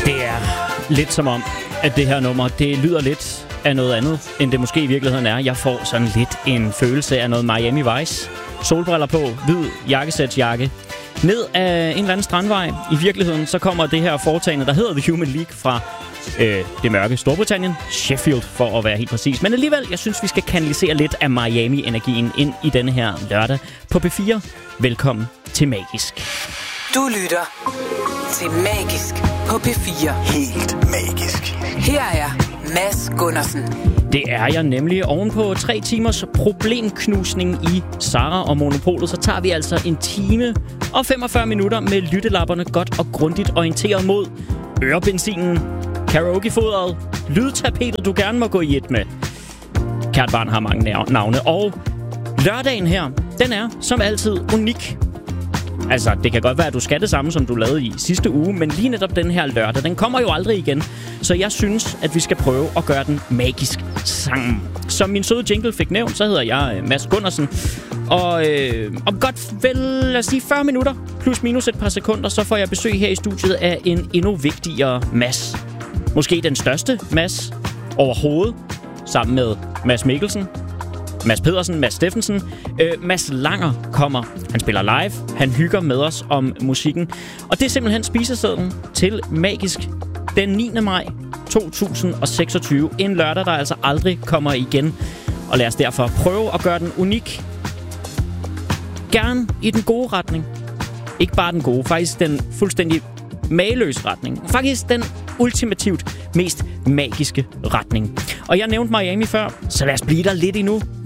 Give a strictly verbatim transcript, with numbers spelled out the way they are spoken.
Det er lidt som om, at det her nummer, det lyder lidt af noget andet, end det måske i virkeligheden er. Jeg får sådan lidt en følelse af noget Miami Vice. Solbriller på, hvid jakkesætsjakke. Ned af en eller anden strandvej. I virkeligheden så kommer det her foretagende, der hedder The Human League, fra øh, det mørke Storbritannien. Sheffield, for at være helt præcis. Men alligevel, jeg synes, vi skal kanalisere lidt af Miami-energien ind i denne her lørdag på P fire. Velkommen til Magisk. Du lytter til Magisk på P fire. Helt magisk. Her er Mads Gundersen. Det er jeg nemlig. Ovenpå tre timers problemknusning i Sara og Monopolet, så tager vi altså en time og femogfyrre minutter med lyttelapperne godt og grundigt orienteret mod ørebenzinen, karaokefodret, lydtapetet, du gerne må gå i et med. Kært barn har mange navne. Og lørdagen her, den er som altid unik. Altså, det kan godt være, at du skal det samme, som du lavede i sidste uge, men lige netop den her lørdag, den kommer jo aldrig igen. Så jeg synes, at vi skal prøve at gøre den magisk sammen. Som min søde jingle fik nævnt, så hedder jeg Mads Gundersen. Og øh, om godt vel, lad os sige fyrre minutter, plus minus et par sekunder, så får jeg besøg her i studiet af en endnu vigtigere Mads. Måske den største Mads overhovedet, sammen med Mads Mikkelsen, Mads Pedersen, Mads Steffensen. Øh, Mads Langer kommer. Han spiller live. Han hygger med os om musikken. Og det er simpelthen spisesedlen til Magisk den niende maj to tusind og seksogtyve. En lørdag, der altså aldrig kommer igen. Og lad os derfor prøve at gøre den unik. Gerne i den gode retning. Ikke bare den gode, faktisk den fuldstændig mageløse retning. Faktisk den ultimativt mest magiske retning. Og jeg nævnte Miami før, så lad os blive der lidt endnu.